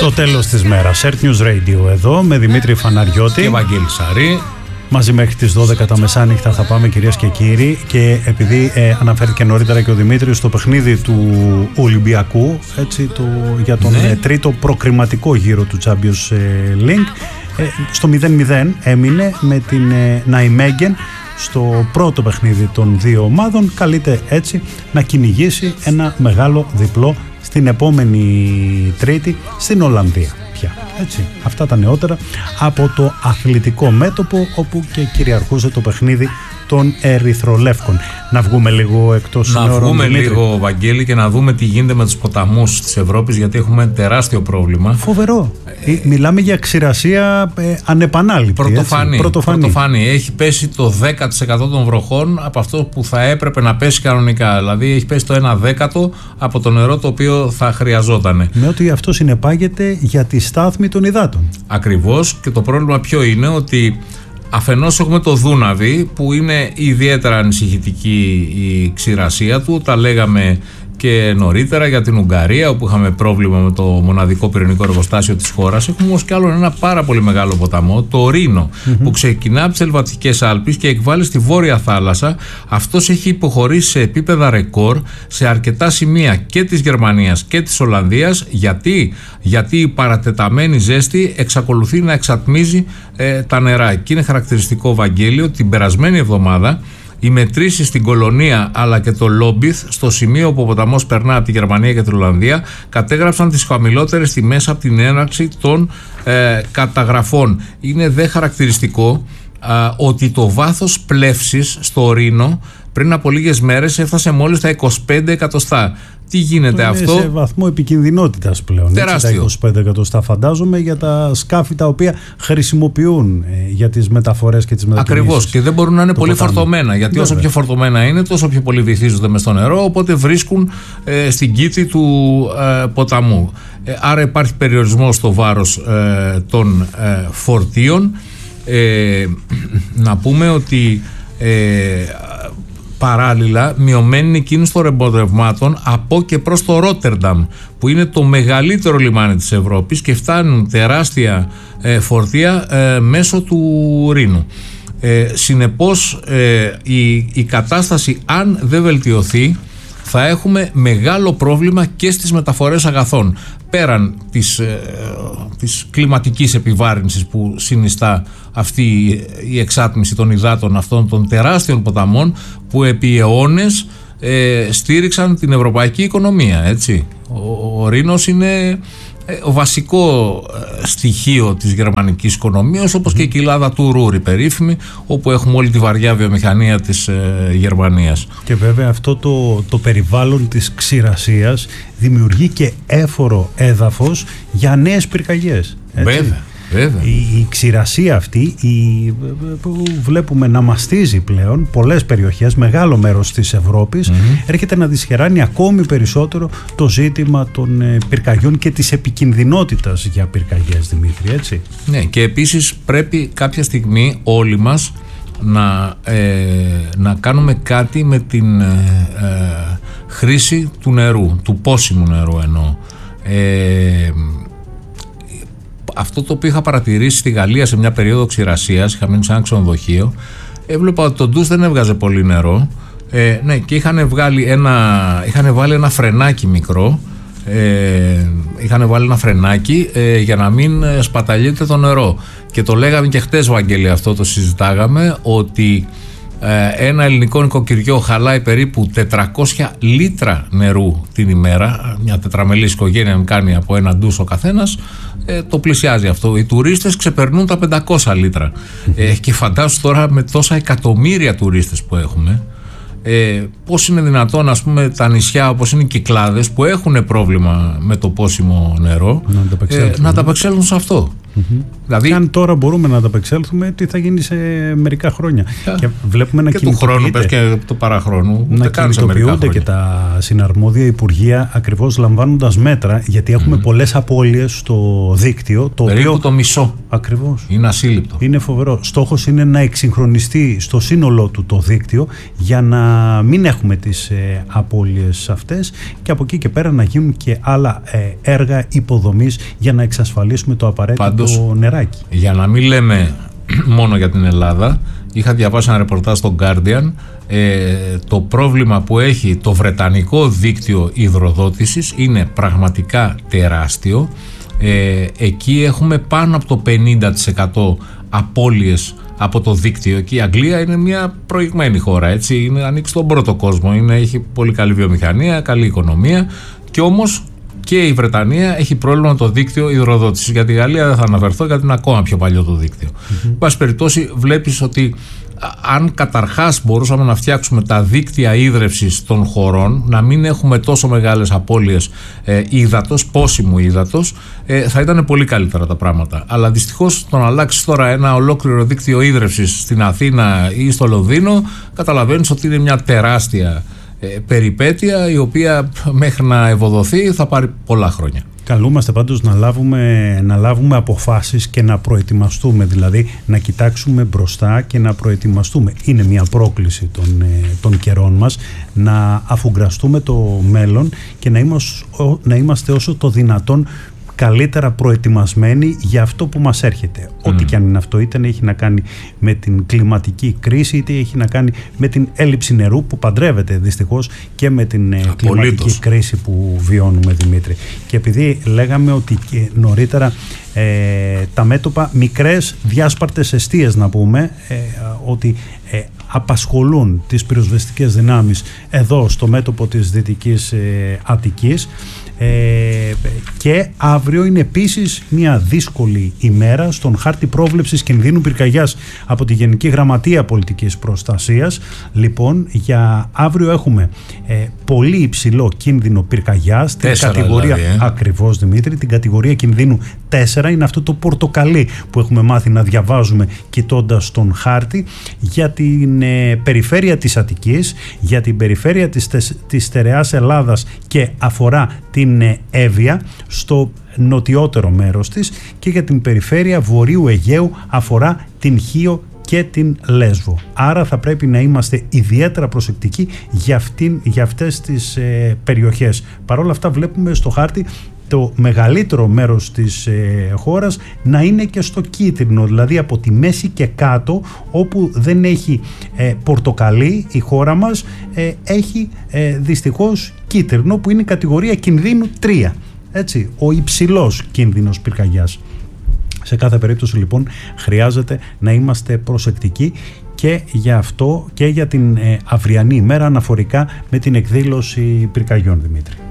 Στο τέλος της μέρας, Earth News Radio εδώ με Δημήτρη Φαναριώτη και Βαγγέλη Σαρή. Μαζί μέχρι τις 12 τα μεσάνυχτα θα πάμε, κυρίες και κύριοι. Και επειδή αναφέρθηκε νωρίτερα και ο Δημήτρης στο παιχνίδι του Ολυμπιακού, έτσι, για τον τρίτο προκριματικό γύρο του Champions League, στο 0-0 έμεινε με την Ναϊμέγεν στο πρώτο παιχνίδι των δύο ομάδων. Καλείται έτσι να κυνηγήσει ένα μεγάλο διπλό στην επόμενη Τρίτη στην Ολλανδία πια. Έτσι, αυτά τα νεότερα από το αθλητικό μέτωπο, όπου και κυριαρχούσε το παιχνίδι των Ερυθρολεύκων. Να βγούμε λίγο εκτός συνόρων. Να βγούμε λίγο, Βαγγέλη, και να δούμε τι γίνεται με τους ποταμούς της Ευρώπης, γιατί έχουμε τεράστιο πρόβλημα. Φοβερό. Μιλάμε για ξηρασία ανεπανάληπτη. Πρωτοφανή. Έχει πέσει το 10% των βροχών από αυτό που θα έπρεπε να πέσει κανονικά. Δηλαδή έχει πέσει το 1/10 από το νερό το οποίο θα χρειαζόταν. Με ότι αυτό συνεπάγεται για τη στάθμη των υδάτων. Ακριβώς. Και το πρόβλημα ποιο είναι? Ότι αφενός έχουμε το Δούναβι, που είναι ιδιαίτερα ανησυχητική η ξηρασία του. Τα λέγαμε και νωρίτερα για την Ουγγαρία, όπου είχαμε πρόβλημα με το μοναδικό πυρηνικό εργοστάσιο της χώρας. Έχουμε όμως κι άλλο ένα πάρα πολύ μεγάλο ποταμό, το Ρήνο, που ξεκινά από τις Ελβατικές Άλπεις και εκβάλλει στη Βόρεια Θάλασσα. Αυτός έχει υποχωρήσει σε επίπεδα ρεκόρ σε αρκετά σημεία και της Γερμανίας και της Ολλανδίας. Γιατί η παρατεταμένη ζέστη εξακολουθεί να εξατμίζει τα νερά. Και είναι χαρακτηριστικό, Βαγγέλη, ότι την περασμένη εβδομάδα οι μετρήσεις στην Κολονία αλλά και το Λόμπιθ, στο σημείο που ο ποταμός περνά από τη Γερμανία και την Ολλανδία, κατέγραψαν τις χαμηλότερες τιμές από την έναρξη των καταγραφών. Είναι δε χαρακτηριστικό ότι το βάθος πλεύσης στο Ρήνο πριν από λίγες μέρες έφτασε μόλις τα 25 εκατοστά. Τι γίνεται αυτό? Είναι σε βαθμό επικινδυνότητας πλέον. Τεράστιο. Έτσι, τα 25 εκατοστά φαντάζομαι για τα σκάφη τα οποία χρησιμοποιούν για τις μεταφορές και τις μετακινήσεις. Ακριβώς. Και δεν μπορούν να είναι πολύ φορτωμένα. Γιατί όσο πιο φορτωμένα είναι, τόσο πιο πολύ βυθίζονται μες στο νερό. Οπότε βρίσκουν στην κήτη του ποταμού. Άρα υπάρχει περιορισμός στο βάρος των φορτίων. Να πούμε ότι παράλληλα μειωμένη είναι η κίνηση των εμπορευμάτων από και προς το Ρότερνταμ, που είναι το μεγαλύτερο λιμάνι της Ευρώπης, και φτάνουν τεράστια φορτία μέσω του Ρήνου. Συνεπώς η κατάσταση, αν δεν βελτιωθεί, θα έχουμε μεγάλο πρόβλημα και στις μεταφορές αγαθών, πέραν της κλιματικής επιβάρυνσης που συνιστά αυτή η εξάτμιση των υδάτων αυτών των τεράστιων ποταμών, που επί αιώνες στήριξαν την ευρωπαϊκή οικονομία, έτσι. Ο Ρήνος είναι ο βασικό στοιχείο της γερμανικής οικονομίας, όπως και η κοιλάδα του Ρούρ, η περίφημη, όπου έχουμε όλη τη βαριά βιομηχανία της Γερμανίας. Και βέβαια αυτό το περιβάλλον της ξηρασίας δημιουργεί και έφορο έδαφος για νέες πυρκαγιές. Βέβαια. Η ξηρασία αυτή που βλέπουμε να μαστίζει πλέον πολλές περιοχές, μεγάλο μέρος της Ευρώπης, έρχεται να δυσχεράνει ακόμη περισσότερο το ζήτημα των πυρκαγιών και της επικινδυνότητας για πυρκαγιές, Δημήτρη, έτσι. Ναι, και επίσης πρέπει κάποια στιγμή όλοι μας να κάνουμε κάτι με την χρήση του νερού, του πόσιμου νερού εννοώ. Αυτό το οποίο είχα παρατηρήσει στη Γαλλία σε μια περίοδο ξηρασίας, είχα μείνει σε ένα ξενοδοχείο, έβλεπα ότι το ντους δεν έβγαζε πολύ νερό, και είχαν βάλει ένα φρενάκι μικρό, για να μην σπαταλείται το νερό. Και το λέγαμε και χτες, Βαγγέλη, αυτό το συζητάγαμε, ότι ένα ελληνικό νοικοκυριό χαλάει περίπου 400 λίτρα νερού την ημέρα. Μια τετραμελής οικογένεια κάνει από ένα ντους ο καθένας, το πλησιάζει αυτό. Οι τουρίστες ξεπερνούν τα 500 λίτρα. Και φαντάσου τώρα, με τόσα εκατομμύρια τουρίστες που έχουμε, πώς είναι δυνατόν, ας πούμε, τα νησιά όπως είναι οι Κυκλάδες, που έχουν πρόβλημα με το πόσιμο νερό, να ανταπεξέλθουν σε αυτό. Δηλαδή, και αν τώρα μπορούμε να ανταπεξέλθουμε, τι θα γίνει σε μερικά χρόνια. Και βλέπουμε να του χρόνου, πες και του παραχρόνου, να κινητοποιούνται και τα συναρμόδια υπουργεία, ακριβώς λαμβάνοντας μέτρα, γιατί έχουμε πολλές απώλειες στο δίκτυο. Περίπου το μισό. Ακριβώς. Είναι ασύλληπτο. Είναι φοβερό. Στόχος είναι να εξυγχρονιστεί στο σύνολό του το δίκτυο για να μην έχουμε τις απώλειες αυτές, και από εκεί και πέρα να γίνουν και άλλα έργα υποδομής για να εξασφαλίσουμε το απαραίτητο νεράκι. Για να μην λέμε μόνο για την Ελλάδα, είχα διαβάσει ένα ρεπορτάζ στο Guardian, το πρόβλημα που έχει το βρετανικό δίκτυο υδροδότησης είναι πραγματικά τεράστιο. Εκεί έχουμε πάνω από το 50% απώλειες από το δίκτυο, και η Αγγλία είναι μια προηγμένη χώρα, έτσι, είναι ανοίξει στον πρώτο κόσμο, έχει πολύ καλή βιομηχανία, καλή οικονομία, και όμως και η Βρετανία έχει πρόβλημα με το δίκτυο υδροδότησης. Για τη Γαλλία δεν θα αναφερθώ, γιατί είναι ακόμα πιο παλιό το δίκτυο. Εν πάση περιπτώσει, βλέπεις ότι αν καταρχάς μπορούσαμε να φτιάξουμε τα δίκτυα ίδρευσης των χωρών, να μην έχουμε τόσο μεγάλες απώλειες ύδατος, πόσιμου ύδατος, θα ήταν πολύ καλύτερα τα πράγματα. Αλλά δυστυχώς, το να αλλάξεις τώρα ένα ολόκληρο δίκτυο ίδρευσης στην Αθήνα ή στο Λονδίνο, καταλαβαίνεις ότι είναι μια τεράστια περιπέτεια, η οποία μέχρι να ευοδοθεί θα πάρει πολλά χρόνια. Καλούμαστε πάντως να λάβουμε αποφάσεις και να προετοιμαστούμε, δηλαδή να κοιτάξουμε μπροστά και να προετοιμαστούμε. Είναι μια πρόκληση των καιρών μας να αφουγκραστούμε το μέλλον και να είμαστε όσο το δυνατόν καλύτερα προετοιμασμένοι για αυτό που μας έρχεται. Ό,τι και αν είναι αυτό, είτε έχει να κάνει με την κλιματική κρίση, είτε έχει να κάνει με την έλλειψη νερού που παντρεύεται δυστυχώς και με την κλιματική κρίση που βιώνουμε, Δημήτρη. Και επειδή λέγαμε ότι και νωρίτερα τα μέτωπα, μικρές διάσπαρτες εστίες να πούμε, ότι απασχολούν τις πυροσβεστικές δυνάμεις εδώ στο μέτωπο της Δυτικής Αττικής, και αύριο είναι επίσης μια δύσκολη ημέρα στον χάρτη πρόβλεψης κινδύνου πυρκαγιάς από τη Γενική Γραμματεία Πολιτικής Προστασίας. Λοιπόν, για αύριο έχουμε πολύ υψηλό κίνδυνο πυρκαγιάς, την κατηγορία, δηλαδή, ακριβώς, Δημήτρη, την κατηγορία κινδύνου 4, είναι αυτό το πορτοκαλί που έχουμε μάθει να διαβάζουμε κοιτώντας τον χάρτη, για την περιφέρεια της Αττικής, για την περιφέρεια της στερεάς Ελλάδας και αφορά την Εύβοια στο νοτιότερο μέρος της, και για την περιφέρεια Βορείου Αιγαίου αφορά την Χίο και την Λέσβο. Άρα θα πρέπει να είμαστε ιδιαίτερα προσεκτικοί για αυτές τις περιοχές. Παρ' όλα αυτά βλέπουμε στο χάρτη το μεγαλύτερο μέρος της χώρας να είναι και στο κίτρινο, δηλαδή από τη μέση και κάτω, όπου δεν έχει πορτοκαλί η χώρα μας, έχει δυστυχώς κίτρινο, που είναι η κατηγορία κινδύνου 3, έτσι, ο υψηλός κίνδυνος πυρκαγιάς. Σε κάθε περίπτωση λοιπόν χρειάζεται να είμαστε προσεκτικοί και για αυτό και για την αυριανή ημέρα αναφορικά με την εκδήλωση πυρκαγιών, Δημήτρη.